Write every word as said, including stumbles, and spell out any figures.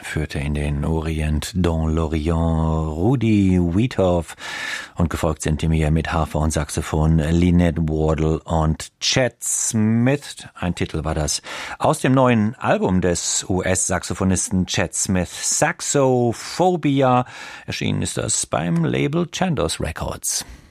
führte in den Orient dans l'Orient Rudi Withoff und gefolgt sind ihm hier mit Harfe und Saxophon Lynette Wardle und Chet Smith. Ein Titel war das aus dem neuen Album des U S-Saxophonisten Chet Smith, Saxophobia. Erschienen ist das beim Label Chandos Records.